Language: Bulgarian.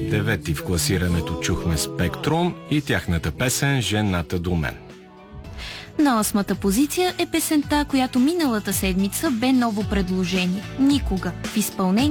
Девети в класирането чухме Спектрум и тяхната песен "Жената до мен". На 8-та позиция е песента, която миналата седмица бе ново предложение. "Никога" в изпълнение